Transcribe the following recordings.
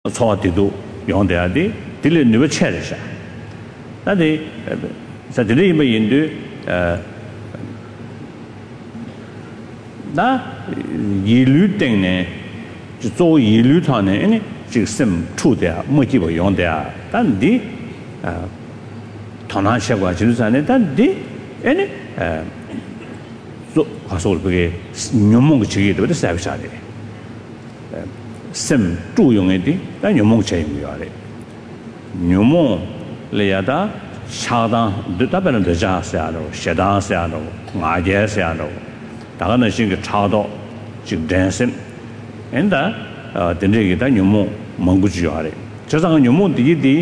소화되도 용돼야지 딜을 누가 채르샤 나데 사들이 뭐 인도 나 이류 때문에 저 이류 타네 아니 지금 투대야 뭐지고 용돼야 단디 전화시하고 지르산에 단디 아니 저 가서 그게 녀몽 지기도 돼 사비사데 sem 주용에디 단 녀몽 체임이야래 녀몽 레야다 샤당 드다베는 되자세야로 샤다세야로 마제세야로 다가는 신게 차도 지금 댄심 엔다 된제기다 녀몽 멍구지야래 저상은 녀몽 디디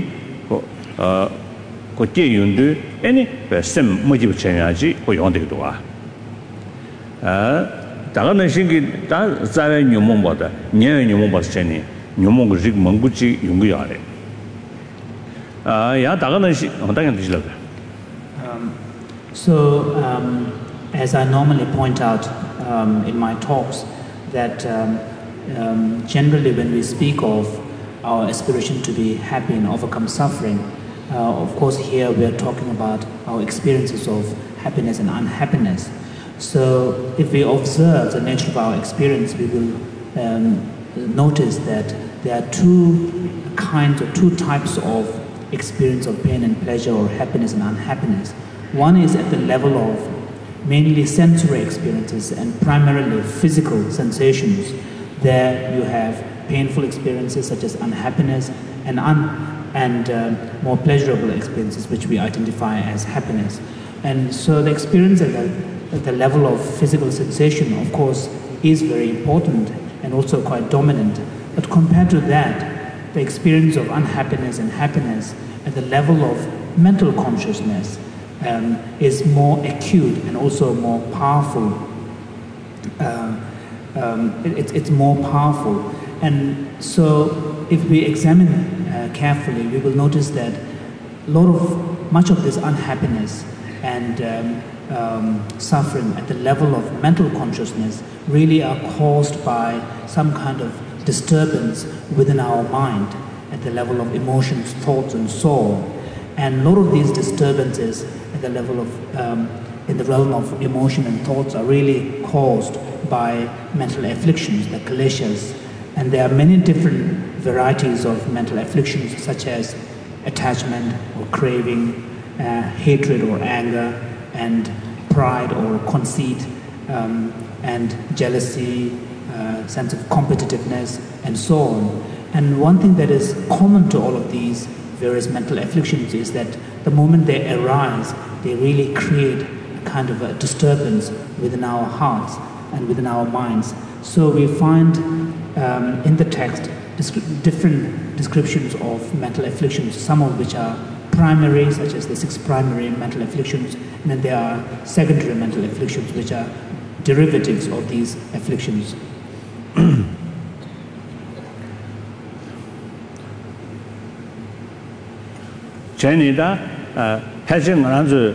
그 제윤도 아니 셈 뭐지 붙여야지 그 용되기도 와 다가는 신기 다 자외 녀몽보다 녀 녀몽보다 전에 녀몽 그 멍구지 용구야래 야 다가는 시 어떻게 되실까 So as I normally point out in my talks that generally when we speak of our aspiration to be happy and overcome suffering, of course here we are talking about our experiences of happiness and unhappiness. So if we observe the nature of our experience, we will notice that there are two kinds or two types of experience of pain and pleasure or happiness and unhappiness. One is at the level of mainly sensory experiences and primarily physical sensations. There you have painful experiences such as unhappiness and more pleasurable experiences which we identify as happiness. And so the experience at the level of physical sensation, of course, is very important and also quite dominant. But compared to that, the experience of unhappiness and happiness at the level of mental consciousness is more acute and also more powerful. It's more powerful. And so if we examine carefully, we will notice that much of this unhappiness and suffering at the level of mental consciousness really are caused by some kind of disturbance within our mind at the level of emotions, thoughts, and so on. And a lot of these disturbances at the level of, in the realm of emotion and thoughts are really caused by mental afflictions, the kleshas. And there are many different varieties of mental afflictions such as attachment or craving, hatred or anger, and pride or conceit, and jealousy, sense of competitiveness, and so on. And one thing that is common to all of these various mental afflictions is that the moment they arise, they really create a kind of a disturbance within our hearts and within our minds. So we find in the text different descriptions of mental afflictions, some of which are primary, such as the 6 primary mental afflictions, and then there are secondary mental afflictions, which are derivatives of these afflictions. 전이다 해정 안주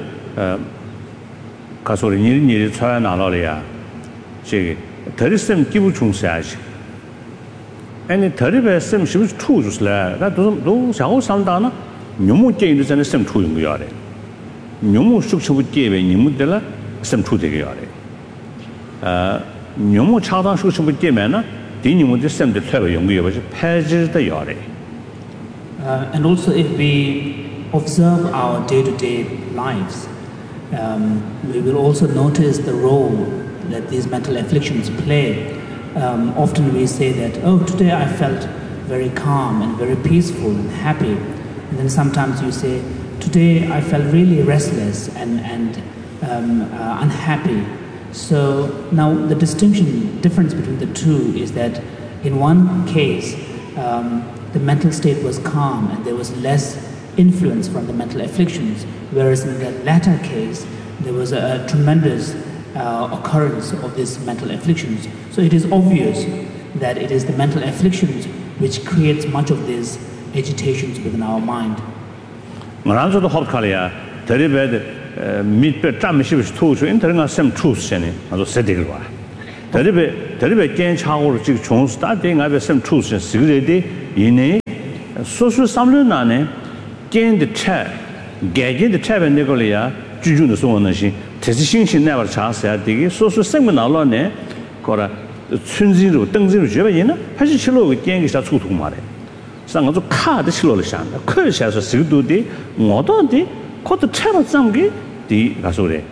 가서 일이 쳐야 나눠려야 제 더리스 기부 중세야지 아니 더리베스 심 투주스라 나도 샤오 상다나 녀무 게임도 전에 심 투용 거야래 녀무 숙축부 게임에 님들라 심 투되게 야래 녀무 차단 숙축부 게임에나 디님들 심들 퇴가 용거여 봐서 패지다 야래 and also if we observe our day-to-day lives, we will also notice the role that these mental afflictions play. Often we say that, oh, today I felt very calm and very peaceful and happy. And then sometimes you say, today I felt really restless and unhappy. So now the difference between the two is that in one case, the mental state was calm and there was less influence from the mental afflictions, whereas in the latter case, there was a tremendous occurrence of these mental afflictions. So it is obvious that it is the mental afflictions which creates much of these agitations within our mind. 말한서도 헛칼이야. 대리베 밑에 잠시시 투수 인터넷 샘 투스네. 아주 세대를 와. 대리베 괜찮고 지금 종수 다 된가 샘 투스 시그레디 이내 소수 삼륜나네 겐데 차 개개의 차에 내걸이야 주주의 소원은 대신신 내가查셔야 되게 소수 생문 나올네 거라 춘지로 등지로 줘봐이나 87로 겐게 사出土 말해. 상가도 카드 실로를 샹다. 커셔서 스도디 모도디 코드 차로 장기 디 가소래.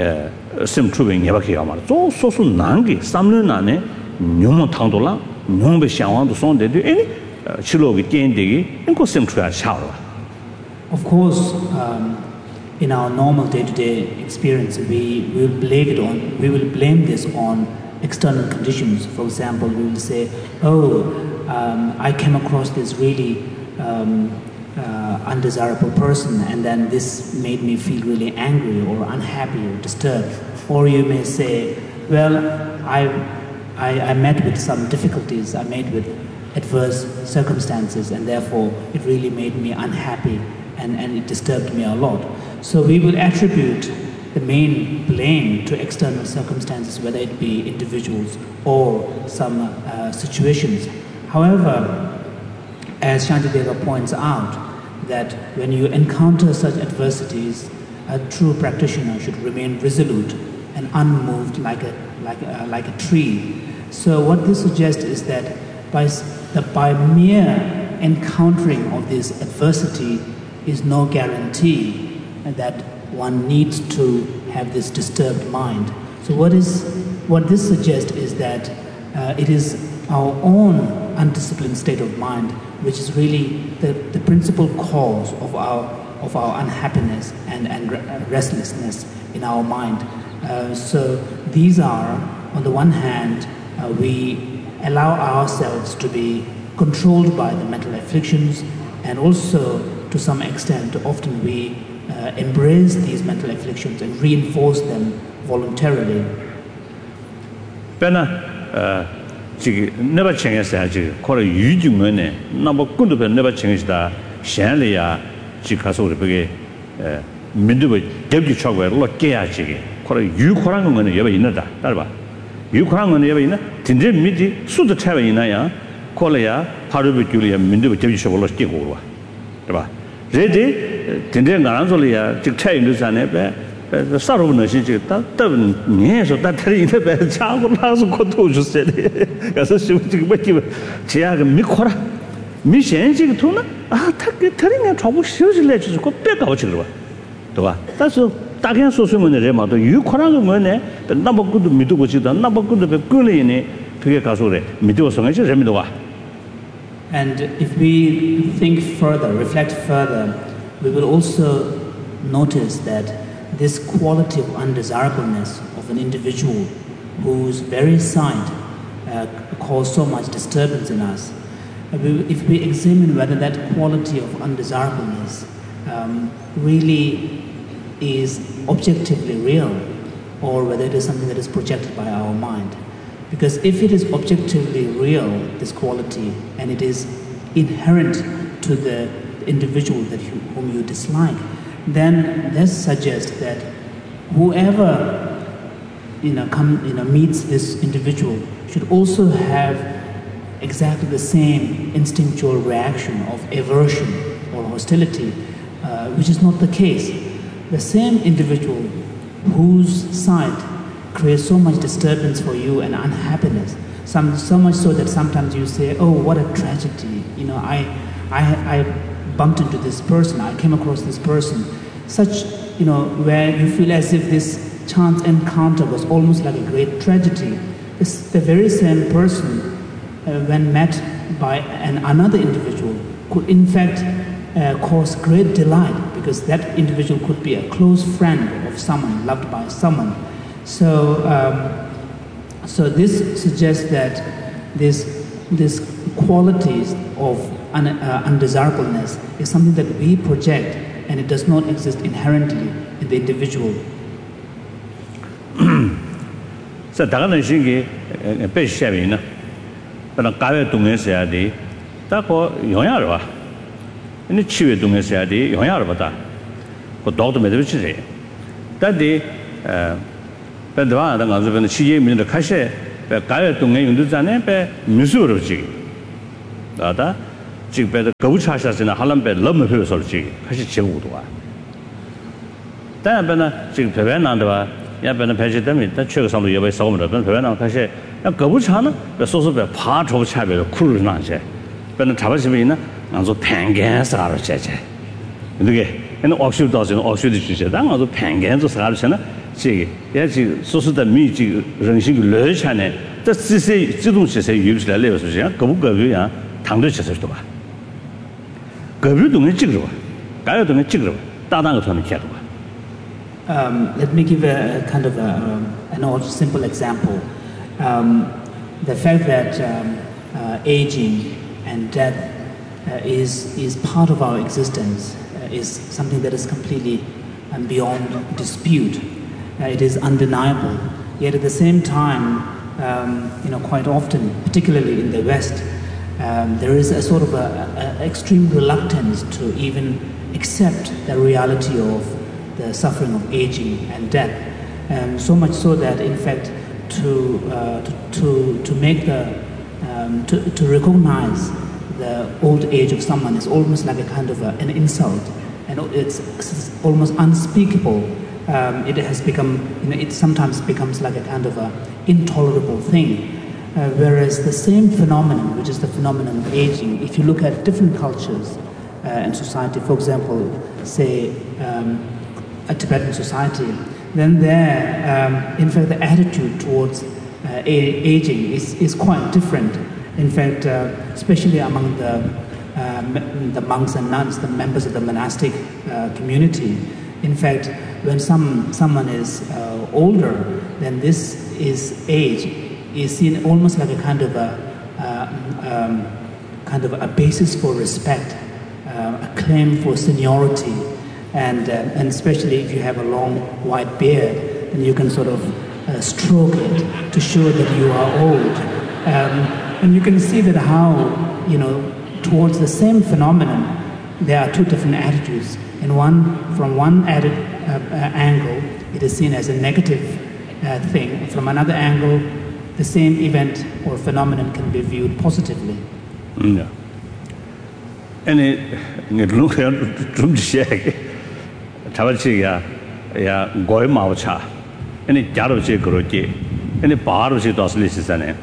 심추빙 예바케야 말. 조 소수 난게 삼륜 안에 뇽모 탕돌라 뇽베 샹왕도 손데디 에니 실로기 겐데기 인코 심추야 샤로. Of course, in our normal day-to-day experience, we will blame this on external conditions. For example, we will say, I came across this really undesirable person, and then this made me feel really angry or unhappy or disturbed. Or you may say, well, I met with some difficulties, I met with adverse circumstances, and therefore it really made me unhappy and it disturbed me a lot. So we will attribute the main blame to external circumstances, whether it be individuals or some situations. However, as Shantideva points out, that when you encounter such adversities, a true practitioner should remain resolute and unmoved like a tree. So what this suggests is that by mere encountering of this adversity is no guarantee that one needs to have this disturbed mind. So what this suggests is that it is our own undisciplined state of mind which is really the principal cause of our unhappiness and restlessness in our mind. So these are, on the one hand, we allow ourselves to be controlled by the mental afflictions, and also to some extent often we embrace these mental afflictions and reinforce them voluntarily. 지금 내가 챙겼어야지. 거래 유중면에 나뭐 군도 내가 챙겼다. 셴리야 지가서 우리 그게 민두가 대비 차고로 깨야지. 거래 유코란 거는 여기 있는다. 따라봐. 유코란 거는 여기 있나? 진짜 미디 수도 차가 있나야. 거래야 하루비 줄이야 민두가 대비 차고로 깨고 와. 따라봐. 레디 진짜 나랑 소리야. 즉 차이는 자네 배 사로는 시지 따따는 니에서 따트리네 배 차고 나서 고토 주세요. 그래서 지금 뭐 제가 미코라 미센지 토나 타게 트리네 trouble 쉬어질래 주고 꼭 빼가고 지금 봐. 봐. 그래서 다른 소소문에 레마도 유코라는 거네. 나보고도 믿고 지다. 나보고도 그거네. 그게 가서래. 믿어서 이제 재미도 와. And if we think further, reflect further, we will also notice that this quality of undesirableness of an individual whose very sight causes so much disturbance in us, if we examine whether that quality of undesirableness really is objectively real, or whether it is something that is projected by our mind. Because if it is objectively real, this quality, and it is inherent to the individual whom you dislike, then this suggests that whoever meets this individual should also have exactly the same instinctual reaction of aversion or hostility, which is not the case. The same individual whose sight creates so much disturbance for you and unhappiness, so much so that sometimes you say, oh, what a tragedy, I bumped into this person, I came across this person, such, where you feel as if this chance encounter was almost like a great tragedy. It's the very same person, when met by another individual, could in fact cause great delight, because that individual could be a close friend of someone, loved by someone. So this suggests that this qualities of undesirableness is something that we project, and it does not exist inherently in the individual. So, 다가는 신기 배시하면은 그런 가외 동에서야 돼. 다고 영향을 봐. 근데 치외 동에서야 돼. 영향을 받아. 그 도도 매듭이지. 다디 배도와는 가서는 시제민들 가셔 가외 동에 용도잖아요. 배 무수로지. 나다 지금 배도 거부차샤스나 할람배 너무 회설지 다시 제고도아但是呢这个培养难的吧也不能排斥的面但确实上路也会少我们的培养难开始那搞不长呢说是被爬出差别的苦日那些不能差不多呢按照盘干啥的这些对不对那奥修到这种奥修的这些但按照盘干做啥的些呢这个也是说是的密集人性的乐趣呢这这种其实有起来了是不是搞不搞不样谈对其实对吧搞不东西这个吧搞有东西这个吧大个团的看的吧 Let me give a kind of an simple example. The fact that aging and death is part of our existence is something that is completely beyond dispute. It is undeniable. Yet at the same time, quite often, particularly in the West, there is a sort of a extreme reluctance to even accept the reality of the suffering of aging and death, so much so that, in fact, to make to recognize the old age of someone is almost like a kind of an insult, and it's almost unspeakable. It has become, it sometimes becomes like a kind of a intolerable thing. Whereas the same phenomenon, which is the phenomenon of aging, if you look at different cultures and society, for example, say a Tibetan society, then there, in fact, the attitude towards aging is quite different. In fact, especially among the monks and nuns, the members of the monastic community, in fact, when someone is older, then this age is seen almost like a kind of a basis for respect, a claim for seniority. And especially if you have a long white beard, then you can sort of stroke it to show that you are old. And you can see that how, towards the same phenomenon, there are two different attitudes. From one angle, it is seen as a negative thing. From another angle, the same event or phenomenon can be viewed positively. Yeah. And it looks like 차바치가 야 고이 마오차 아니 자로지 그렇게 아니 바로지 도슬리시잖아요.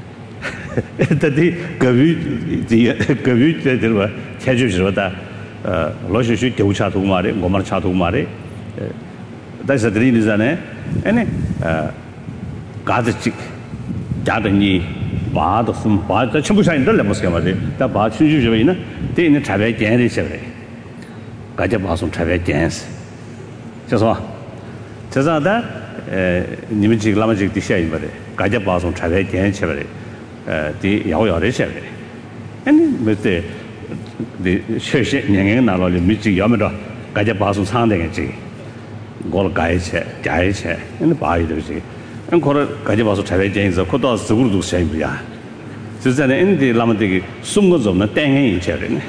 그때 그비 되더라. 해주시러다 로시시 교차도 말에 고마르 차도 말에 다시 드리니잖아요. 아니 가드치 자더니 바도 숨 바도 전부 사인들 내모스게 말이야. 다 바추주주이나 대는 차배 견이 셔래. 가자 바송 차배 견스 就是说，这样的你们几个那么几个下一步的，大家把从产业点起来的，的要的起来的，你没得的确实年轻人拿了的没几要么着，大家把从厂的这个，我了改一切，加一切，你把一点这个，可能大家把从产业点子，可到自古都相不一样，就是在那的那么这个送个走呢，单人一切的呢。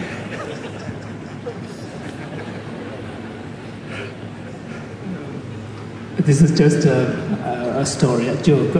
This is just a story, a joke.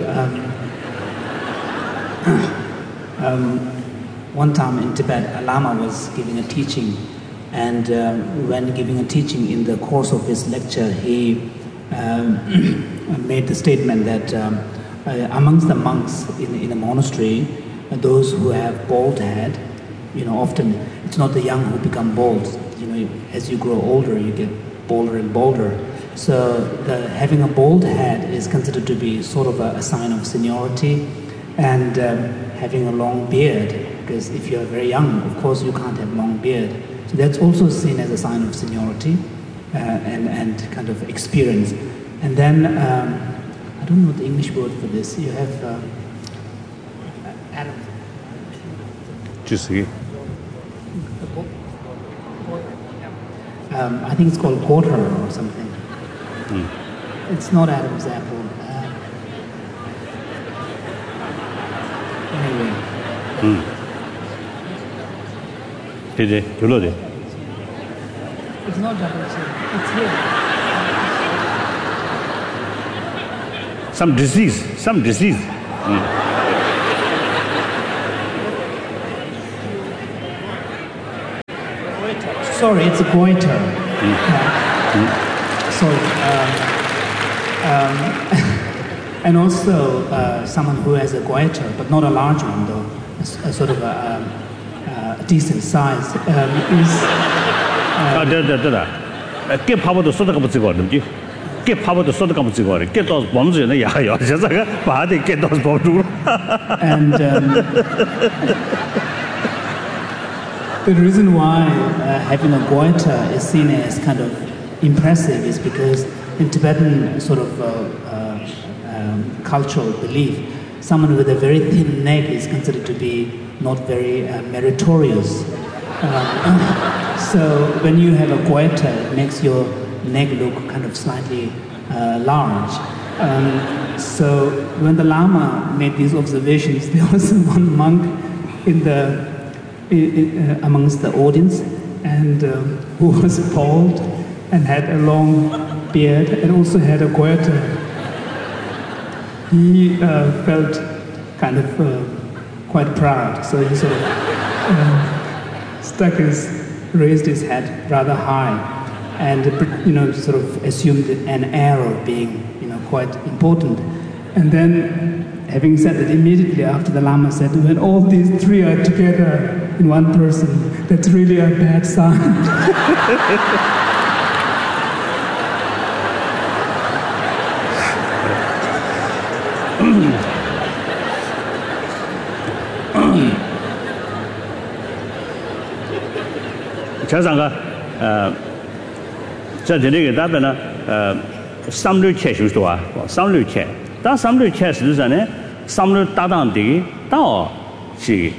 One time in Tibet, a Lama was giving a teaching, and when giving a teaching in the course of his lecture, he made the statement that amongst the monks in a monastery, those who have bald head, often it's not the young who become bald. As you grow older, you get bolder and bolder. So having a bald head is considered to be sort of a sign of seniority, and having a long beard, because if you're very young, of course you can't have long beard. So that's also seen as a sign of seniority and kind of experience. And then, I don't know the English word for this, you have Adam. Just here. I think it's called quarter or something. It's not Adam's apple. Anyway. Did it? You load it? It's not double chin. It's here. Some disease. Sorry, it's a goiter. Sorry. And also someone who has a goiter, but not a large one though, a sort of a decent size, is... Get power to sort of get power to sort of get those bombs in the yard, just like a body get those bombs. And the reason why having a goiter is seen as kind of impressive is because in Tibetan sort of cultural belief, someone with a very thin neck is considered to be not very meritorious. So when you have a goiter, it makes your neck look kind of slightly large. So when the Lama made these observations, there was one monk amongst the audience, and who was bald and had a long beard and also had a goiter. He felt kind of quite proud, so he sort of raised his head rather high, and sort of assumed an air of being quite important. And then, having said that, immediately after the Lama said, when all these three are together in one person, that's really a bad sign. 자상가 자 되게 답변은 삼류 캐슈도 와 삼류 캐 다 삼류 캐스 전에 삼류 따당되기 다시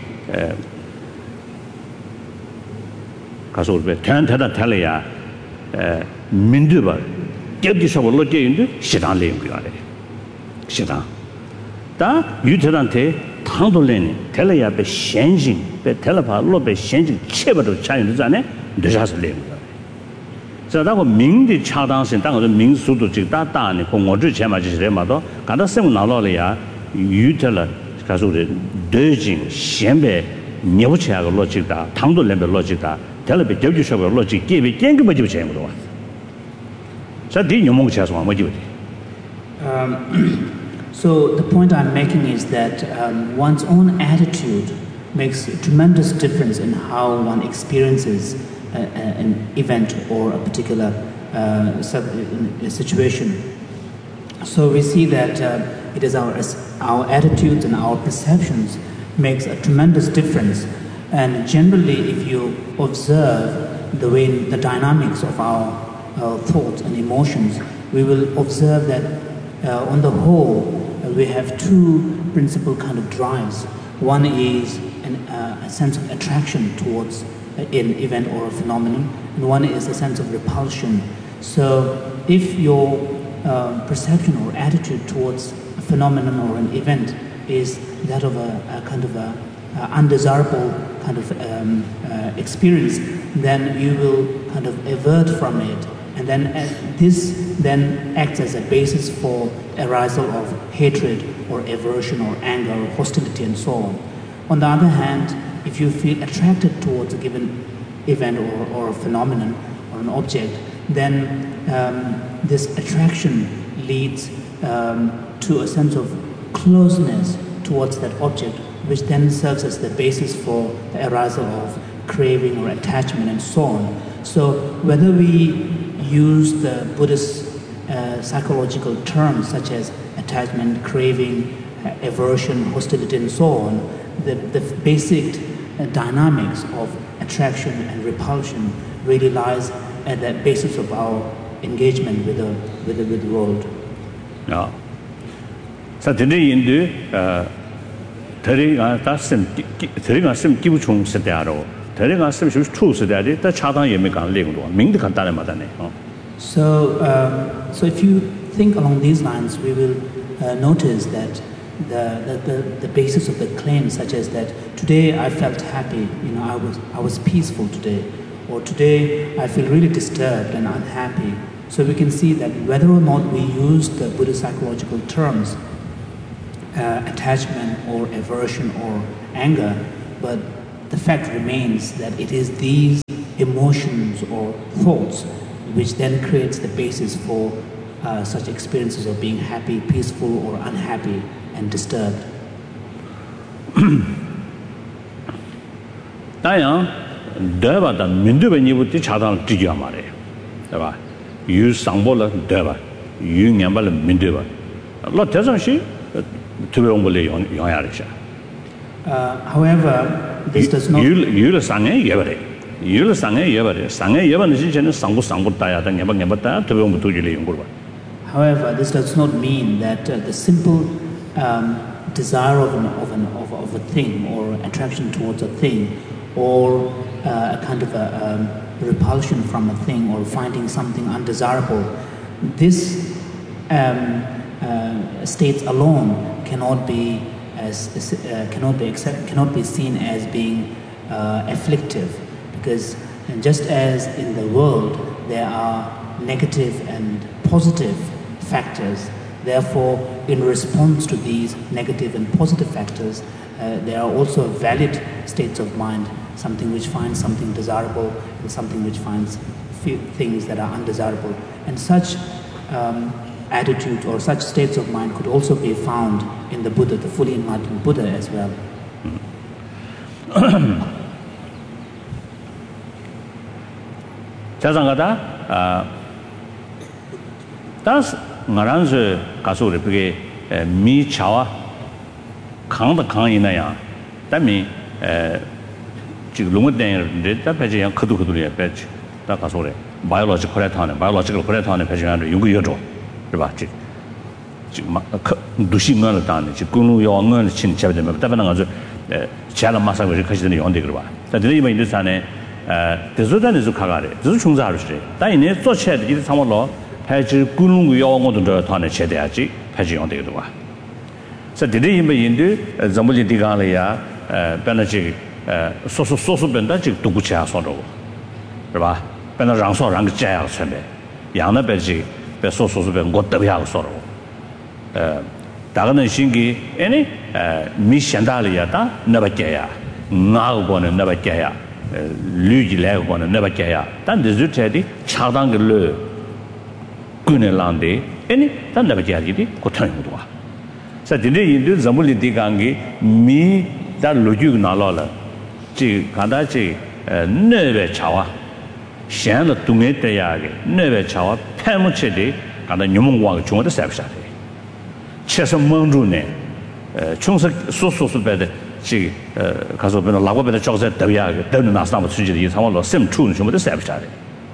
가서 우리 텐테다 텔이야 민두바 겹디서 올라게인데 시장 내용 거야 시장 다 유태한테 당돌래니 텔이야 배 현진 배 텔파 로배 현진 체버도 차이는 전에 늦어서 내용 자, 다고 명의 차당性当然民速度最大大呢，跟我之前嘛就是这么多，刚才生活拿到了呀，遇到了，他说的对劲，先别牛起来个逻辑的，汤多那边逻辑的，他那边就说个逻辑，给别见个没就见不到啊。这第一梦起说没就的。 So the point I'm making is that one's own attitude makes a tremendous difference in how one experiences an event or a particular situation. So we see that it is our attitudes and our perceptions makes a tremendous difference. And generally, if you observe the dynamics of our thoughts and emotions, we will observe that on the whole, we have two principal kind of drives. One is a sense of attraction towards an event or a phenomenon, and one is a sense of repulsion. So if your perception or attitude towards a phenomenon or an event is that of a kind of a undesirable kind of experience, then you will kind of avert from it, and then this then acts as a basis for arousal of hatred or aversion or anger or hostility and so on. On the other hand, if you feel attracted towards a given event or a phenomenon or an object, then this attraction leads to a sense of closeness towards that object, which then serves as the basis for the arousal of craving or attachment and so on. So whether we use the Buddhist psychological terms such as attachment, craving, aversion, hostility and so on, the basic dynamics of attraction and repulsion really lies at the basis of our engagement with the world. Yeah. So today in the terega sim 기부 총 세대로 terega sim 수 세대에 다 차단 예매 간 내용도 명도 간단히 말하네. So if you think along these lines, we will notice that the basis of the claims, such as that today I felt happy, I was peaceful today, or today I feel really disturbed and unhappy. So we can see that whether or not we use the Buddhist psychological terms, attachment or aversion or anger, but the fact remains that it is these emotions or thoughts, which then creates the basis for such experiences of being happy, peaceful, or unhappy and disturbed. 다양 대바다 민두베 니부티 차단 지기야 말이에요. 봐. 유 상볼라 대바. 유 냠발 민두바. 로 대선시 투베옹볼레 영야르샤. However, this does not. 유 상에 예버래. 유 상에 예버래. 상에 예버는 진짜는 상부 따야다 냠바 따야 투베옹부 두질레 용고 봐. However, this does not mean that the simple desire of a thing or attraction towards a thing or a kind of a repulsion from a thing or finding something undesirable, this states alone cannot be seen as being afflictive, because just as in the world there are negative and positive factors, therefore in response to these negative and positive factors there are also valid states of mind, something which finds something desirable and something which finds things that are undesirable, and such attitude or such states of mind could also be found in the Buddha, the fully enlightened Buddha as well. 자상하다 다스 나란스 가수를 그게 미차와 강다 강이나야 담이 지금 롱어땡을 다 배제한 그도그도리에 배지 다 가서래 바이올로지컬 코레타네 배제하는 연구여죠 그봐 지금 막 두신간을 다네 지금 군루 영어는 진짜되면 답변은 아주 제가 마사를 가시는 연대 그러 봐. 근데 이번 인도산에 대소단에서 가가래. 대소 충사를 해. 다이네做起来的상황로 해지 군루 영어도 다네 제대야지 배제 연대 그러 봐. 그래서 되게 이번 인도 전부지 디가래야 변하지 소소 변다 지금 두구치야 소로. 그러 봐. 변다 랑소랑 그 자야 선배. 양나 배지 배 소소 변 것도 소로. 다가는 신기 아니 미션달이야다 나바께야 나고는 나바께야 류지래고는 나바께야 단 디즈테디 차당글로 군엘란데 아니 단 나바께야지 고탄이도 와 사진데 인도 zamul이 디강기 미다 로죽 나라라 지 간다지 네베 차와 샹의 동에 때야게 네베 차와 패무체디 간다 뇽몽과 중어도 삽샤데 최소 멍주네 총석 소소소배데 지 가서 변 라고배데 적세 더야 더는 나스나무 수지의 이 상황로 셈 추는 좀도 삽샤데.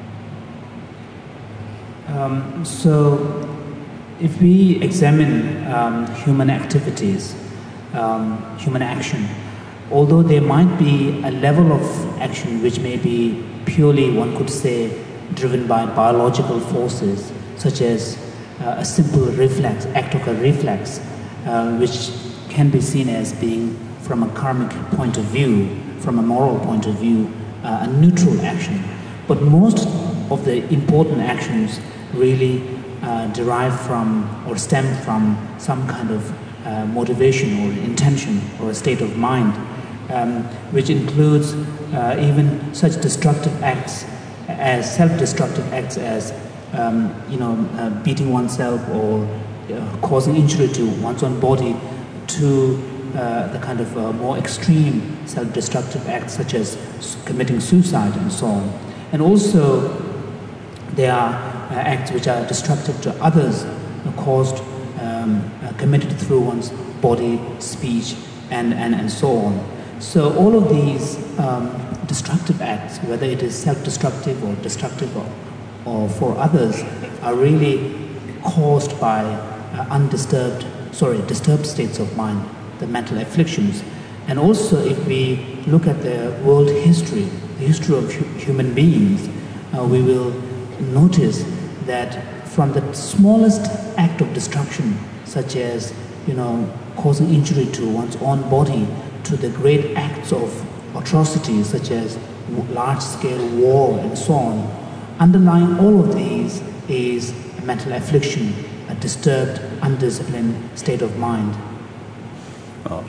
So if we examine human activities, human action, although there might be a level of action which may be purely, one could say, driven by biological forces, such as a simple reflex, act of a reflex, which can be seen as being, from a karmic point of view, from a moral point of view, a neutral action. But most of the important actions really derive from or stem from some kind of motivation or intention or a state of mind, which includes even such destructive acts as self-destructive acts as beating oneself or causing injury to one's own body, to the kind of more extreme self-destructive acts such as committing suicide and so on. And also there are acts which are destructive to others, committed through one's body, speech, and so on. So all of these destructive acts, whether it is self-destructive or destructive or for others, are really caused by disturbed states of mind, the mental afflictions. And also if we look at the world history, the history of human beings, we will notice that from the smallest act of destruction, such as causing injury to one's own body, to the great acts of atrocities such as large-scale war and so on, underlying all of these is a mental affliction, a disturbed, undisciplined state of mind.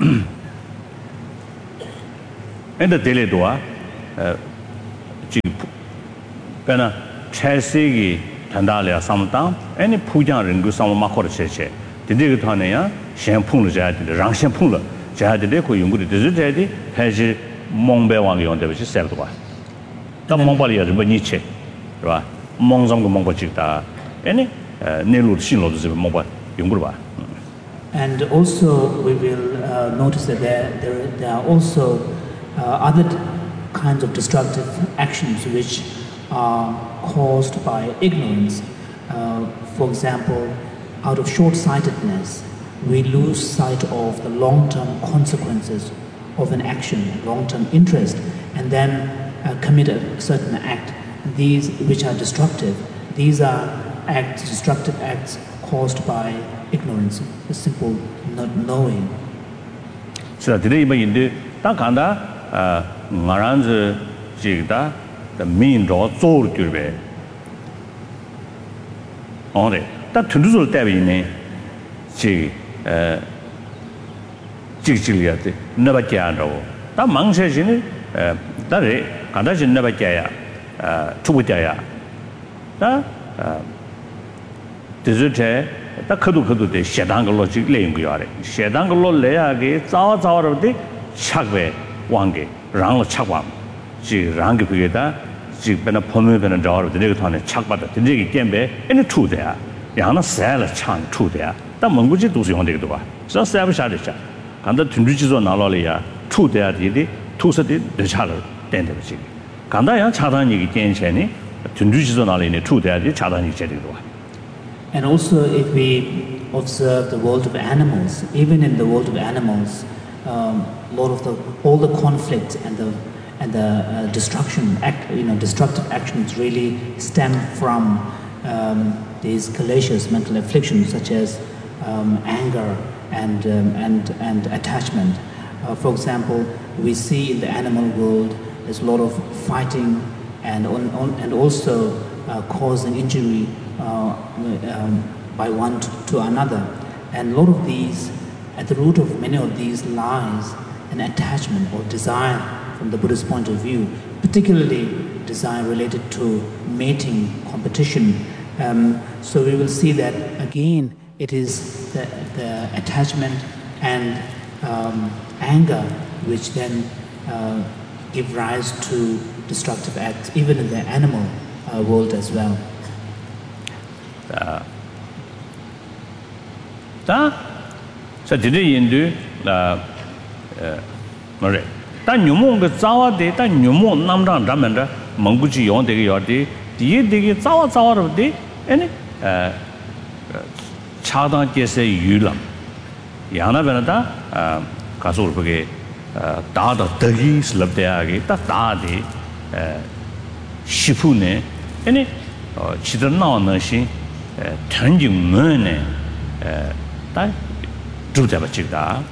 And the daily dua, Pena Chesigi Tandalia Samtang, any Pujan Ringu Samako Cheche. The Digatania, Shampoo Jadi, Rang Shampoo, Jadi Deco Yungu, the Dedi, Haji Mongbe Wang on the which is Sevdua. The Mongolia Beniche, Monzong Mongochita, any Nelu Shino Mobile Yungurba. And also, we will notice that there are also other kinds of destructive actions which are caused by ignorance. For example, out of short-sightedness, we lose sight of the long-term consequences of an action, long-term interest, and then commit a certain act. These which are destructive, these are destructive acts caused by ignorance, a simple not knowing. So today, in the Takanda, Maranz Jigda, the mean draw soul to be on it. That to do the Tabine, Jigiliati, never Jano. That Mang says in it, that is, Kandashin never Jaya, Tubutaya. That desert. The Kudu de Shadangologic Languare. Shadangolo Leage, Zaw of the Chagwe, Wange, Rang Chagwam. She rang Pigeta, she been a pomip and a door of the Negaton and Chakbata, the Nigi Gembe, and a two there. Yana Sal Chang two there. The Monguji does on the door. So Savage Adisha. And the Tunduchis on Alolia, two there did, two set the Chaler, then the Chig. Kandaya Chadani Genshani, Tunduchis on Alini, two there, the Chadani Chedidua. And also, if we observe the world of animals, even in the world of animals, all the conflict and the destructive actions really stem from these calacious mental afflictions such as anger and attachment. For example, we see in the animal world there's a lot of fighting and also causing injury by one to another, and a lot of these, at the root of many of these lies an attachment or desire from the Buddhist point of view, particularly desire related to mating, competition. So we will see that again it is the attachment and anger which then give rise to destructive acts, even in the animal world as well. So today in the Mare. Tan Yumo Zawa de Tan Yumo Namran Ramanda, Manguchi on the Yordi, the Zawa of the any Chada Jesse Yulam. Yana Venata, Kasurpage, Dada Dagi Slabdeagi, Tadi, Shifune, any Chidana Nashi. Changing money, that do the Chida.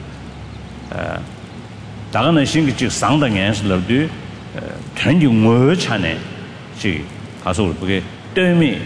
Dagana Shingi sound against love do, changing more channel. She has all forget, tell me,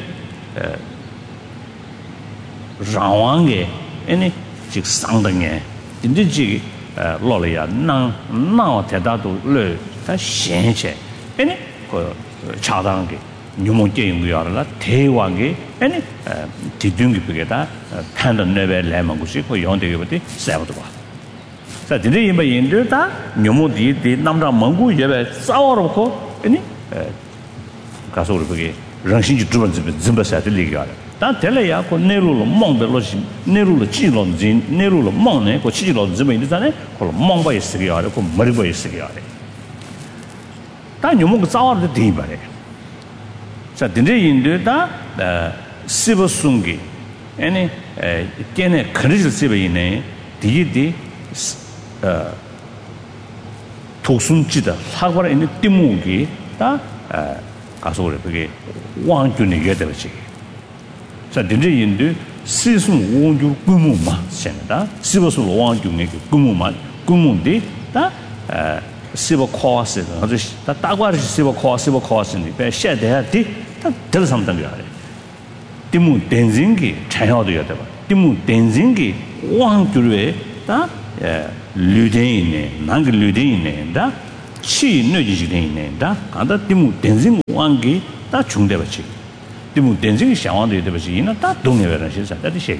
Rawange, any chick sound again. In the jig, Lolia, now Tedado, Le, that shenche, any Chadangi. Numonge we are la Tewange, any Tidungi Pigeta, Panda never Lamangusi, or Yonde Savadua. So today in the India, Numo did the Namda Mangu, Yeva, Sauroko, any Casorpigi, Ranshin Zimbas at the Liga. That Telea, Neru, Mong the Logi, Neru, Chilon, Neru, Mone, or Chilon Zimizane, or Mongba Sigari, or Mariba Sigari. That you move out the Dibare. So today in the Siva Sungi, any can a critical Siva did Tosunchida, Hagwar in the Timugi, Casorpigi, one to negate. So today in the season won't you Gumuma, Senator, Siva Sul want to make Gumuma, Gumundi, that civil course, that Tagwar civil course in the shed they had tell something about it. Timu Denzingi, China the other. Timu Denzingi, one to that Ludine, Nang Ludine, that she no Jane, that and that Timu Denzing Wangi, 다 중대버치. 뭐 denting 샤원도 되버치. 이나 다 동네베는 실사. 다 되시.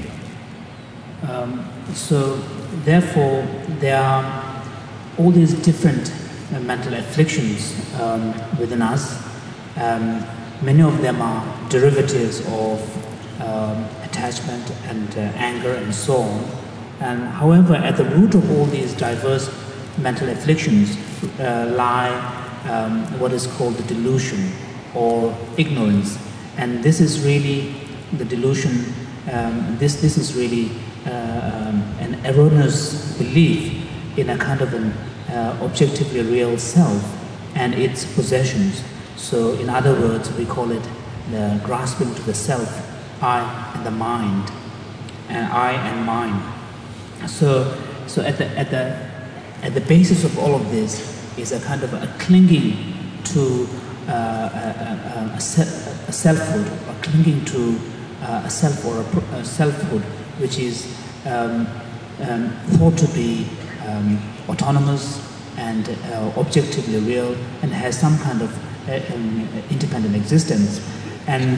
So therefore there are all these different mental afflictions within us. Many of them are derivatives of attachment and anger and so on. And however, at the root of all these diverse mental afflictions lie what is called the delusion or ignorance. And this is really the delusion, this is really an erroneous belief in a kind of an objectively real self and its possessions. So in other words, we call it the grasping to the self, I and the mind, and I and mine. So at the basis of all of this is a kind of a clinging to a selfhood, or clinging to a self or a selfhood, which is thought to be autonomous and objectively real, and has some kind of independent existence. And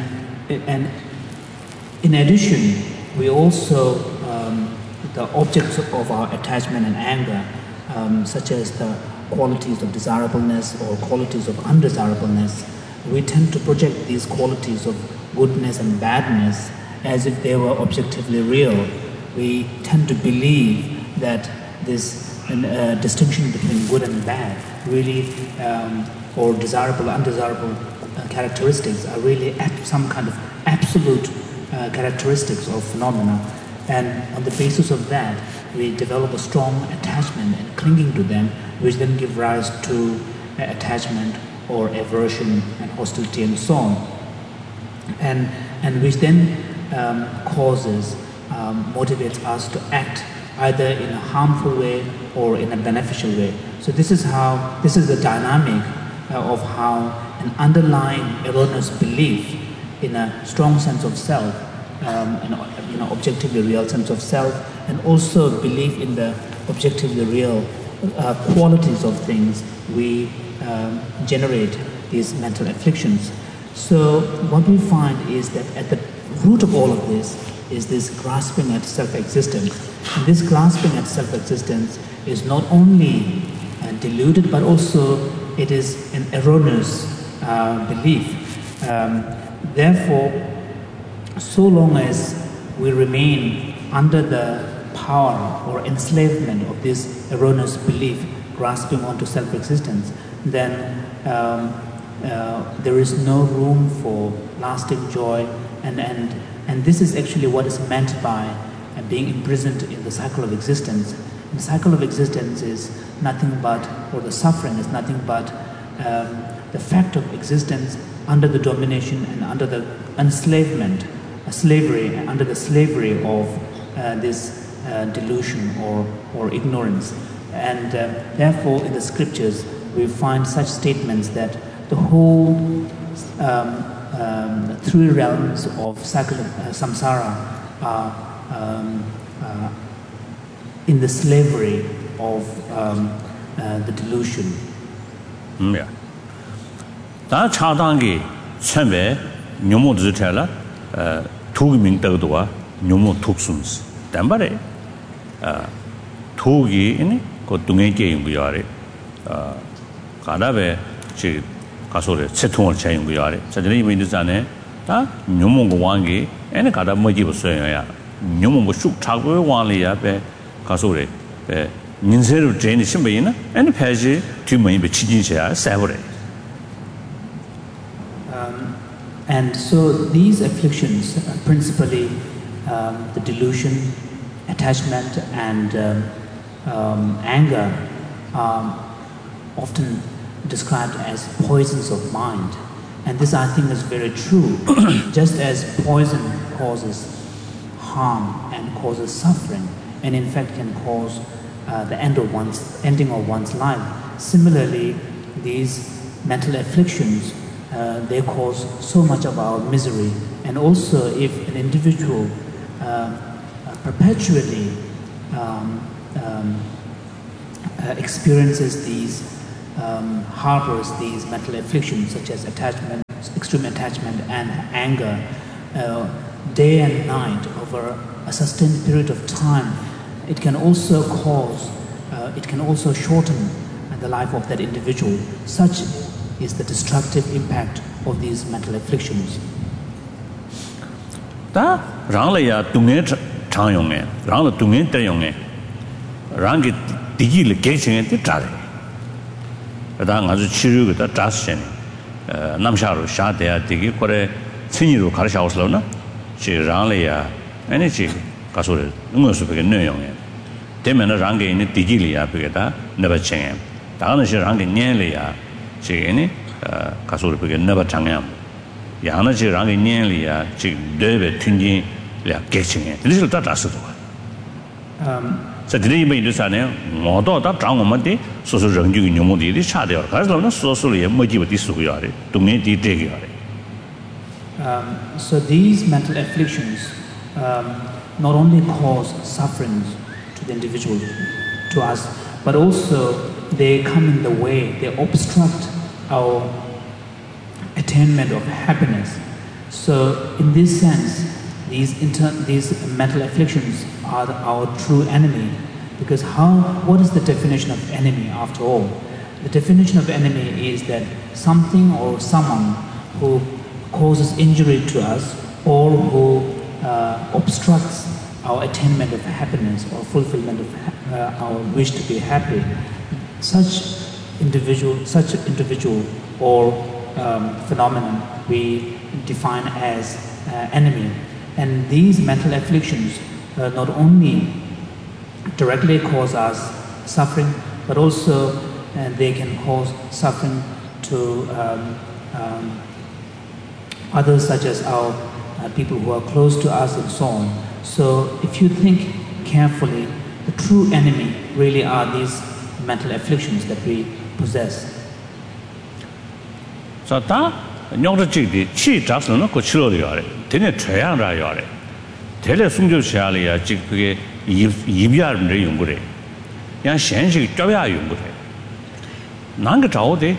in addition, we also the objects of our attachment and anger, such as the qualities of desirableness or qualities of undesirableness, we tend to project these qualities of goodness and badness as if they were objectively real. We tend to believe that this distinction between good and bad really, or desirable, undesirable characteristics are really some kind of absolute characteristics of phenomena. And on the basis of that, we develop a strong attachment and clinging to them, which then give rise to attachment or aversion and hostility and so on. And which then motivates us to act either in a harmful way or in a beneficial way. So this is the dynamic of how an underlying erroneous belief in a strong sense of self, an objectively real sense of self, and also belief in the objectively real qualities of things, we generate these mental afflictions. So what we find is that at the root of all of this is this grasping at self-existence. And this grasping at self-existence is not only deluded, but also it is an erroneous belief. Therefore, so long as we remain under the power or enslavement of this erroneous belief, grasping onto self-existence, then there is no room for lasting joy, and this is actually what is meant by being imprisoned in the cycle of existence. And the cycle of existence is nothing but, or the suffering is nothing but the fact of existence under the domination and under the enslavement, slavery, under the slavery of this delusion or ignorance. And therefore in the scriptures we find such statements that the whole three realms of cycle of samsara are in the slavery of the delusion. Yeah. 다 차단기 처음에 묘모 드텔라 투기민 더도와 묘모 독순스 담바래 투기 이니 그 동행계 연구야래 가다베 지 가소래 채통을 차 연구야래 자들이 이미지잖아요 다 묘모 왕기 애네 가다 뭐지 보세요야 묘모 쑥 차고 왕리야베 가소래 배 민세로 제니 심베이나 애네 패지 뒤머이 배 치진셔야 세버래. And so these afflictions, principally the delusion, attachment, and anger, are often described as poisons of mind. And this, I think, is very true. Just as poison causes harm and causes suffering, and in fact can cause the ending of one's life, similarly, these mental afflictions they cause so much of our misery. And also, if an individual perpetually experiences these, harbors these mental afflictions such as attachment, extreme attachment and anger day and night over a sustained period of time, it can also shorten the life of that individual. Such is the destructive impact of these mental afflictions. Da rangla tungen chang yong rangla tungen ter yong rangi digi le geching ti tra da nga zu chiru da tra shen namsharu sha de ya digi kore chinyiru kar sha oslo na chi rangla ya ane chi kasore ngo su be ne yong temen rangi ni digi le ya be da ne ba chen da na shi rangi nyen le ya chi ni kasore be ne ba chang yam 양은 지랑이 년리야 지금 뇌에 튕긴 야 개칭에 리를 다 다스도 저들이 이미 인도산에 모두 다 장원만데 소소 정규 용모들이 차대요 그래서 소소리에 뭐지부터 쓰고요 동네디 되게요 So these mental afflictions not only cause sufferings to the individual, to us, but also they come in the way, they obstruct our attainment of happiness. So in this sense, these mental afflictions are our true enemy, because what is the definition of enemy after all? The definition of enemy is that something or someone who causes injury to us or who obstructs our attainment of happiness or fulfillment of our wish to be happy. Such individual or phenomenon we define as enemy. And these mental afflictions not only directly cause us suffering, but also they can cause suffering to others, such as our people who are close to us and so on. So if you think carefully, the true enemy really are these mental afflictions that we possess. So that nyongda chigdi chi jasno no ko chilo yare tene chayang ra yare tele sungjo chale ya chig ge yibya re yongure yang shen shi jobya yongure nang ge zhao de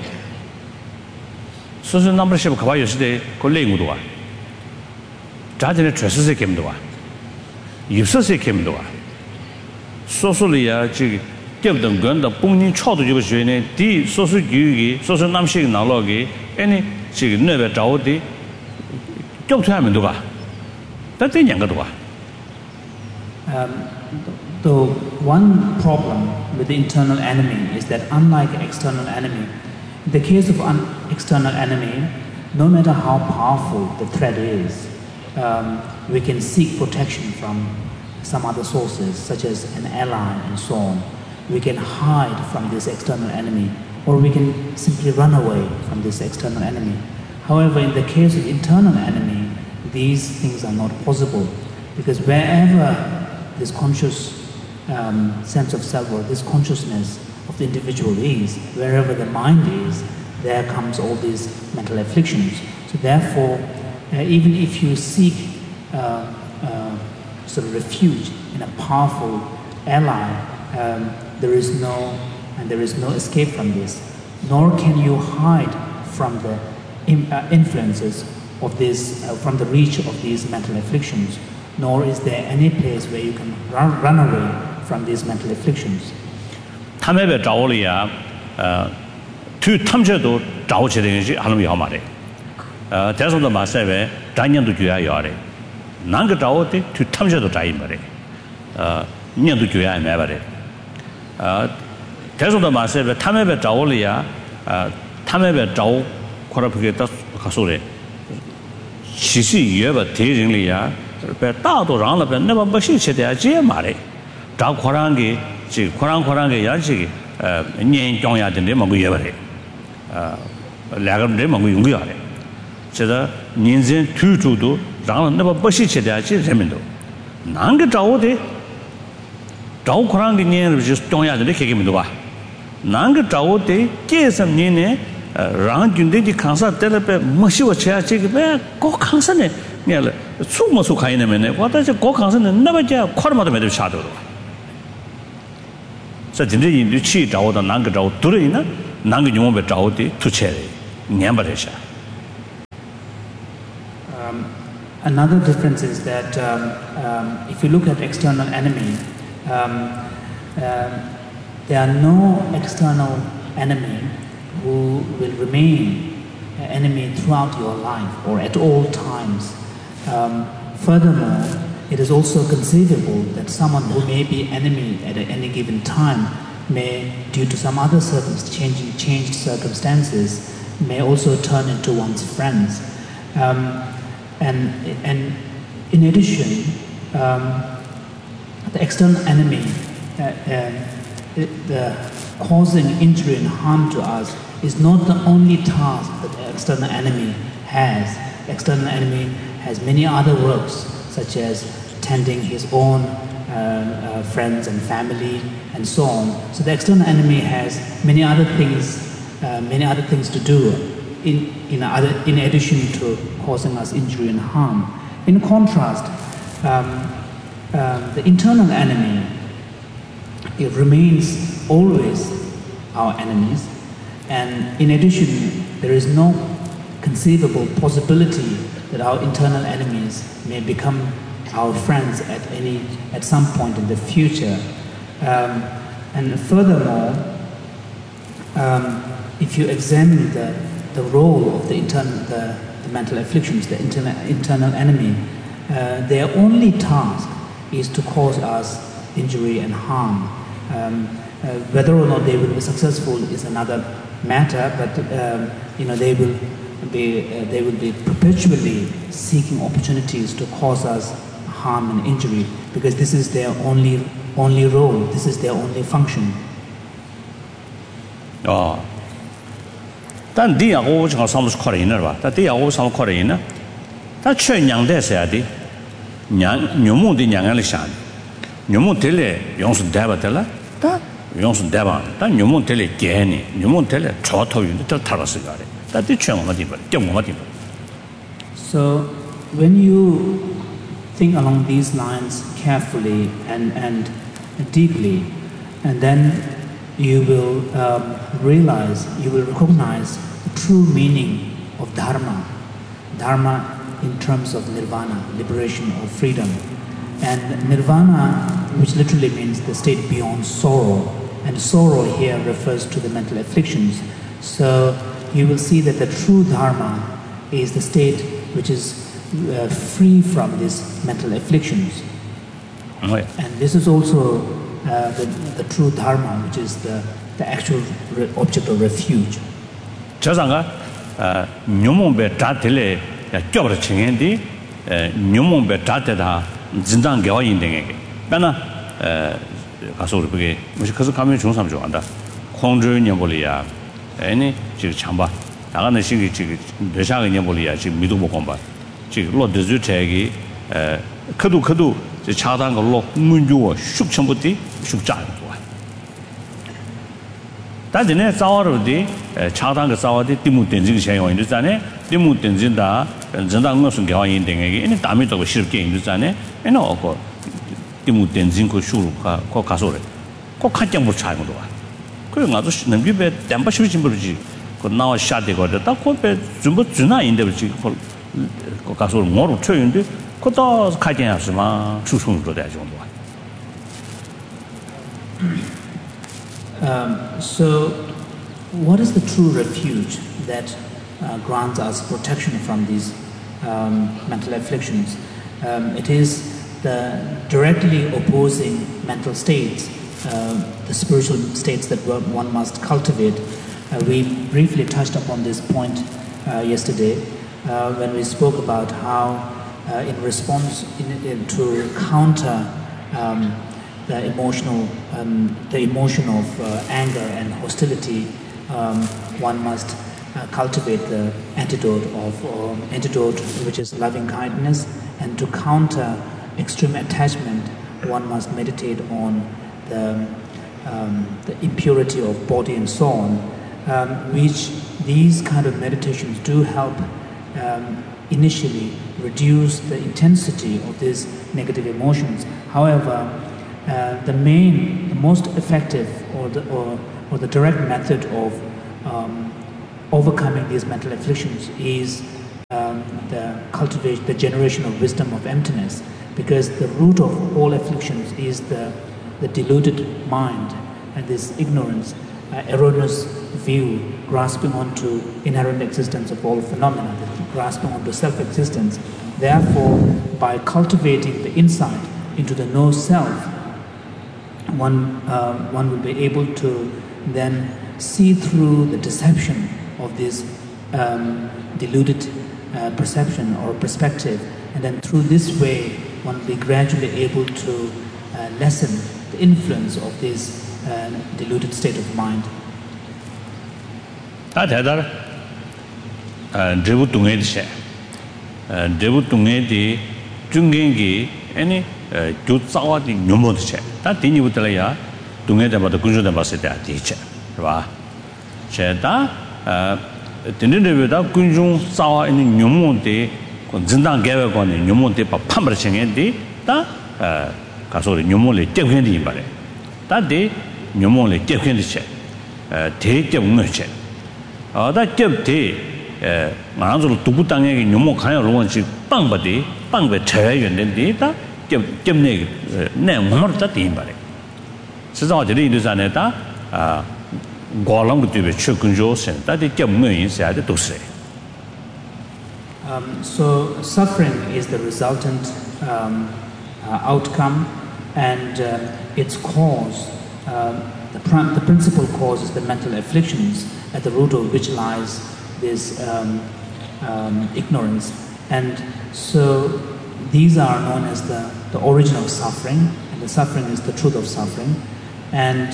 so so number ship ka ba yosi de ko lengu do wa ja de chese se kem do wa yibse se kem do wa so so li ya chig gyab dang gan da bongning chao de jibo xue ne di so so yu gi so so nam shi na lo ge any 지금 내가找的교통하면 누가 that's the one problem with the internal enemy is that unlike external enemy, in the case of an external enemy, no matter how powerful the threat is, we can seek protection from some other sources such as an ally and so on. We can hide from this external enemy, or we can simply run away from this external enemy. However, in the case of internal enemy, these things are not possible, because wherever this conscious sense of self or this consciousness of the individual is, wherever the mind is, there comes all these mental afflictions. So therefore, even if you seek sort of refuge in a powerful ally, there is no escape from this, nor can you hide from the influences of this, from the reach of these mental afflictions, nor is there any place where you can run away from these mental afflictions. 탐해배 자오리야 투 탐제도 자오치 되는 것이 하는 게 말이야. 대선도 마세베 단년도 줘야 요래. 난그 자오때 투 탐제도 자이 말이야. 년도 줘야 말이야. 대선도 마세베 탐해배 자오리야 탐해배 자오 코라프게다 가소래. 시시 예바 대ring리야. 大多让了呗，那么不是吃的这嘛嘞，找扩张给，这扩张给也是年长呀的那么个月吧嘞，两个人么个用个呀嘞，这个年轻推出都让了那么不是吃的这人们都，哪个找的，找扩张给年就是长呀的那开个么多吧，哪个找的这什么年呢？让军队的抗杀得了呗，没些我吃这个呗，搞抗杀呢。 你了，出没出看那边呢？我但是国康生的那么家快了嘛都没得下头了。这真正印度去找到哪个找对了呢？哪个用我们找的出钱的，年不得下。 Another difference is that if you look at external enemy, there are no external enemy who will remain an enemy throughout your life or at all times. Furthermore, it is also conceivable that someone who may be enemy at any given time may, due to some other changed circumstances, may also turn into one's friends. And in addition, the external enemy causing injury and harm to us is not the only task that the external enemy has. The external enemy has many other works, such as tending his own friends and family and so on. So the external enemy has many other things to do in addition to causing us injury and harm. In contrast, the internal enemy, it remains always our enemies, and in addition, there is no conceivable possibility that our internal enemies may become our friends at some point in the future. And furthermore, if you examine the role of the mental afflictions, the internal enemy, their only task is to cause us injury and harm. Whether or not they will be successful is another matter, but they will be perpetually seeking opportunities to cause us harm and injury, because this is their only role, this is their only function. 但第二个我讲上是靠人了吧？但第二个上靠人呢，他缺娘的啥的，娘母的娘来想，娘母得来用是带不得了，但用是带吧，但娘母得来给你，娘母得来超头用的都他了是个的，但的缺我们地方，叫我们地方。 So when you think along these lines carefully and deeply, and then you will recognize the true meaning of Dharma. Dharma in terms of nirvana, liberation or freedom. And nirvana, which literally means the state beyond sorrow. And sorrow here refers to the mental afflictions. So you will see that the true Dharma is the state which is free from these mental afflictions. Oh, yeah. And this is also the true Dharma, which is the actual object of refuge. 저상가 뇽몽베 다텔레 껴버려 칭엔디 뇽몽베 다테다 진단 개화인등에게 그러나 가서 우리 그게 무슨 그래서 가면 좋은 사람 좋아한다. 공주년볼이야. 아니 지금 참봐. 나가는 시기 지금 내상의 년볼이야. 지금 미도 못 건봐. 지금 로드즈 태기 커도 차단 걸로 문주어 숙천부터 숙자 다전에 싸워로디 차단 그 싸워디 디무 된지 생각 있는데 디무 된진다 전당 무슨 개화인 등에게 이 담이 더 쉽게 있는데 에너 그 디무 된진 그 수루가 그 가서래 꼭 한장 못 차는 거야 그래 나도 능비배 담바 쉬진 버지 그 나와 샤대거든 딱 코페 좀 주나 인데 버지 그 가서 뭐로 쳐인데 그다 가진하지마 수송도 돼 정도 So, what is the true refuge that grants us protection from these mental afflictions? It is the directly opposing mental states, the spiritual states that one must cultivate. We briefly touched upon this point yesterday when we spoke about how, in response to counter the emotion of anger and hostility, one must cultivate the antidote which is loving kindness, and to counter extreme attachment, one must meditate on the impurity of body and so on, which these kind of meditations do help initially reduce the intensity of these negative emotions. However, the most effective or the direct method of overcoming these mental afflictions is the generation of wisdom of emptiness, because the root of all afflictions is the deluded mind and this ignorance, erroneous view, grasping onto inherent existence of all phenomena, grasping onto self-existence. Therefore, by cultivating the insight into the no-self, one will be able to then see through the deception of this deluded perception or perspective, and then through this way one will be gradually able to lessen the influence of this deluded state of mind. Any Jutsawa di Numodche. That didn't you tell ya, Dunga about the Guju Basita teacher. Cheta didn't without Gunjun Sawa in Numonte, Zindan gave on the Numonte Pamberching and day, that Casori Numoli Tekendi Bare. That day, Numoli Tekendi, take your merchant. That kept day, Manzo Tubutang in Numo kind of one she Pangbadi, Pangbe Chay and then data. Gemne Morta Timbare. Says all the leaders and Eta Golong to be Chukunjos and that it inside to say. So, suffering is the resultant outcome, and its cause, the principal cause is the mental afflictions, at the root of which lies this ignorance. And so, these are known as the origin of suffering, and the suffering is the truth of suffering. And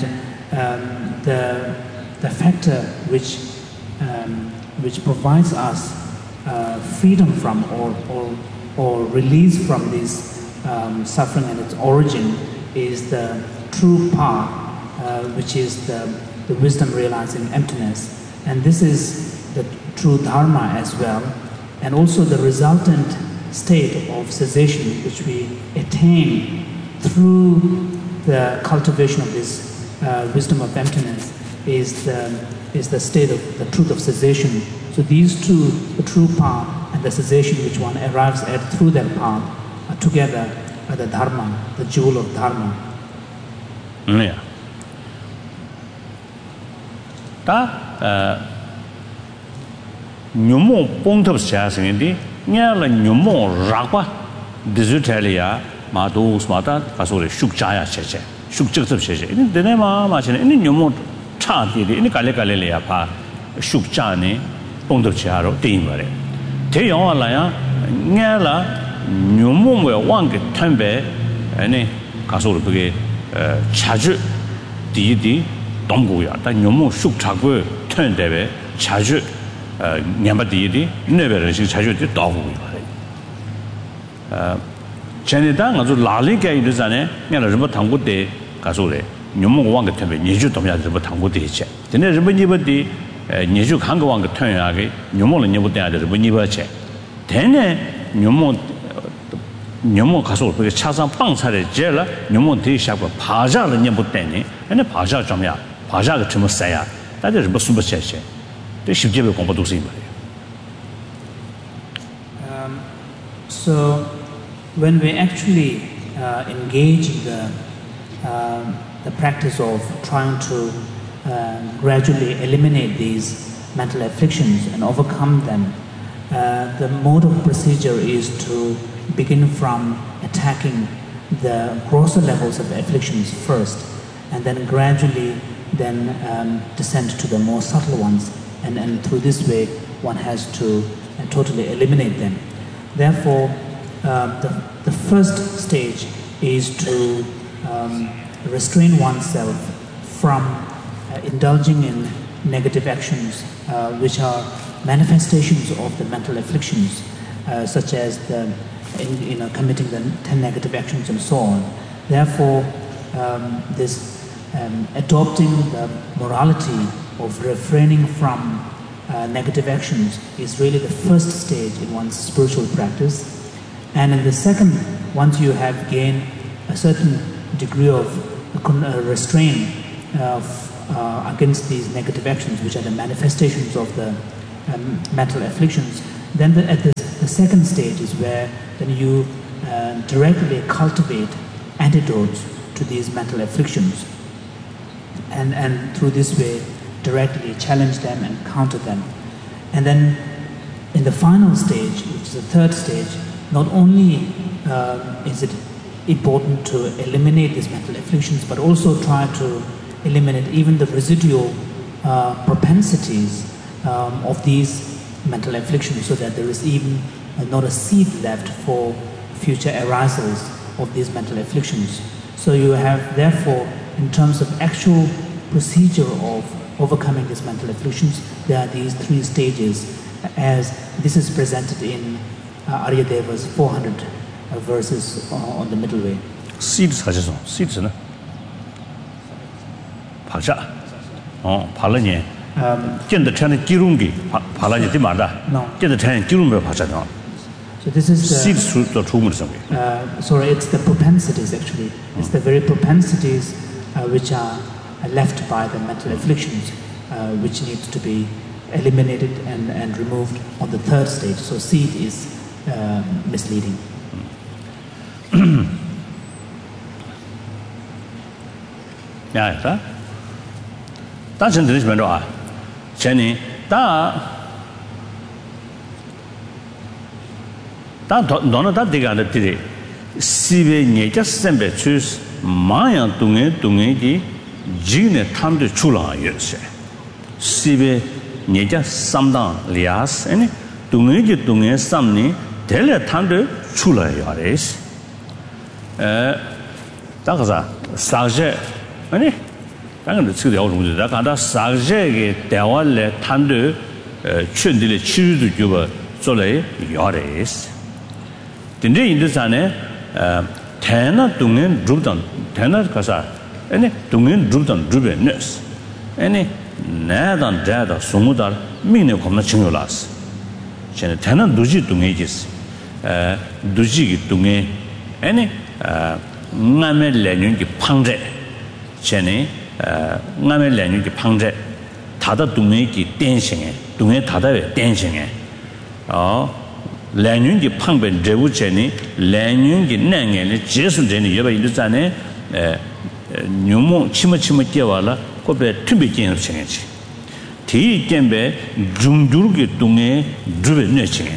the factor which provides us freedom from or release from this suffering and its origin is the true path, which is the wisdom realizing emptiness. And this is the true dharma as well, and also the resultant state of cessation which we attain through the cultivation of this wisdom of emptiness is the state of the truth of cessation. So these two, the true path and the cessation which one arrives at through that path, are together are the dharma, the jewel of dharma. Yeah. Ta nyumo pongtop siasingdi Nyala Numo Rapa, Dizutalia, Madu Smata, Kasuri, Shukjaya Cheche, Shukjaks of Cheche. In the Nema Machin, any Numo Chati, any Kalekalia Pa, Shukjani, Pondo Chiaro, Timare. Teon Laya, Nyala, Numo, one get Tembe, any Kasuri, Chaju, Didi, Donguya, that Numo Shukchagu, turn Debe, Chaju. Nyambadi, never is the dog. Chenidang, as Lalika in the Zane, Yanatango de Casole, Numo Wanga Tempe, Niju Tomia Tango de Che. The Nebudi, Niju Kango Wanga Turnage, Numo and Nebuda, the Buniva Che. Then Numo Castle, because Chazan Pangs had a jailer, Numo de Shapa, Paja and Nebuteni, and a Paja Jamia, Paja Timosaya. That is Basuba Cheche. So, when we actually engage in the practice of trying to gradually eliminate these mental afflictions and overcome them, the mode of procedure is to begin from attacking the grosser levels of the afflictions first, and then gradually descend to the more subtle ones. And through this way, one has to totally eliminate them. Therefore, the first stage is to restrain oneself from indulging in negative actions, which are manifestations of the mental afflictions, such as committing the 10 negative actions and so on. Therefore, adopting the morality of refraining from negative actions is really the first stage in one's spiritual practice. And in the second, once you have gained a certain degree of restraint against these negative actions, which are the manifestations of the mental afflictions, Then the second stage is where then you directly cultivate antidotes to these mental afflictions, and through this way directly challenge them and counter them. And then in the final stage, which is the third stage, not only is it important to eliminate these mental afflictions, but also try to eliminate even the residual propensities of these mental afflictions, so that there is even not a seed left for future arisals of these mental afflictions. So you have, therefore, in terms of actual procedure of overcoming these mental afflictions, there are these three stages, as this is presented in Aryadeva's 400 verses on the middle way. Seeds 하셔서 seeds는 박자 발라니 견더 차는 기름기 발라니 되마다 견더 차는 기름에 박자다. So this is the seeds 또 좋은 거 sorry, it's the propensities actually. It's the very propensities which are left by the mental afflictions, which needs to be eliminated and removed on the third stage. So seed is misleading. 야, 자, 당신 들으시면 좋아. 전에 너는 다 되게 안 됐지. 시베 녀자 셈베 추스 마야 동에기 지네 탐도 출라였어. 시베 녀자 삼당 리아스 아니 동에 삼니 델레 탐도 출라야레스. 다가자 사제 아니 당연히 지금 여러분들 다 간다 사제게 대화를 탐도 춘들의 치유도 주고做了 야레스. 근데 인도산에 태나 동엔 룹던 태나 가사 아니 동엔 룹던 룹에너스 아니 나단 다다 소무다 미네 겁나 증요라스 쟤네 태나 두지 동에지스 두지기 동에 아니 나메 레뉴기 팡제 쟤네 나메 레뉴기 팡제 다다 동에기 댄싱에 동에 다다에 댄싱에 랜윤기 팡벤 제우체니 랜윤기 냉에니 제순제니 여바 인도산에 뉴모 치마치마 깨와라 코베 튠비견 생했지 디견베 중두르기 동에 주베 내칭에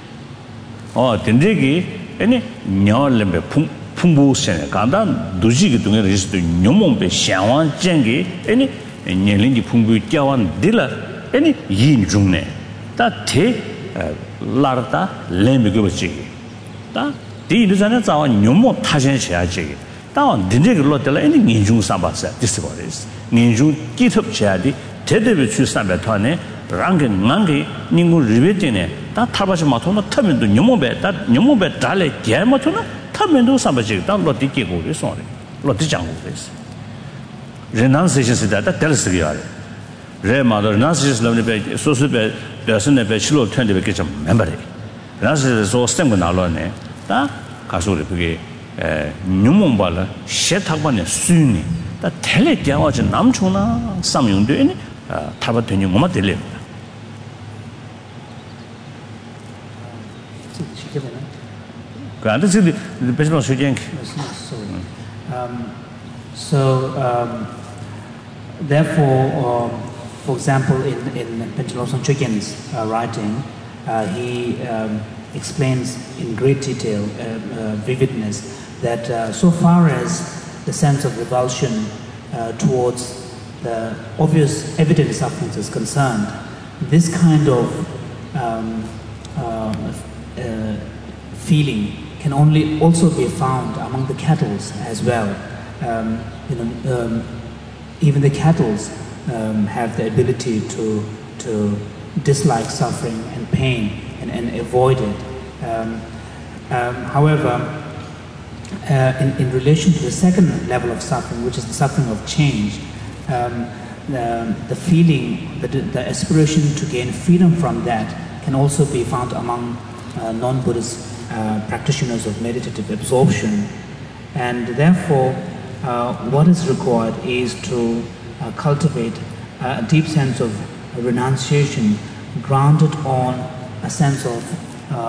된데기 아니 녀얼렘베 풍부세네 간다 두지기 동에 리스도 뉴모베 샹완 쟁기 아니 녀린기 풍부 깨완 딜라 아니 인중네 다테 라르다 렘비고지 다 디르자네 자와 뇽모 타전셔야지 다 딘데기 로텔라 아니 인중 삼바사 디스거리스 인중 기톱셔야지 제대로 출산배 터네 랑게 망게 닝고 리베티네 다 타바시 마토나 타면도 뇽모베 다 뇽모베 달레 게마토나 타면도 삼바지 다 로티기고 그래서 로티장고 그래서 레난세션스다 다 델스기야 레마더 나시스 럼네 소스베 personne per chilo tende be kecham member rasa so stem na lo ne ta kaso le pge nyumon bala she thakba ne suni ta tele jawa je namchona samyong de ni thaba de nyum ma dele grande c'est le personne soutien therefore for example, in Pentalosan Chögyal's writing, he explains in great detail, vividness, that so far as the sense of revulsion towards the obvious evident sufferings is concerned, this kind of feeling can only also be found among the cattle as well. Even the cattle have the ability to dislike suffering and pain and avoid it. However, in relation to the second level of suffering, which is the suffering of change, the feeling, the aspiration to gain freedom from that can also be found among non-Buddhist practitioners of meditative absorption. And therefore, what is required is to cultivate a deep sense of renunciation grounded on a sense of